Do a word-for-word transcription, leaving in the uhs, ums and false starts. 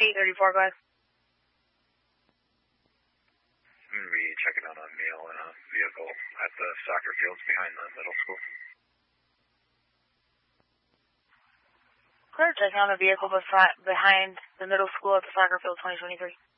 eight thirty-four, go ahead. I'm going to be checking out on male in a vehicle at the soccer fields behind the middle school. Clear, checking on a vehicle behind the middle school at the soccer field twenty twenty-three.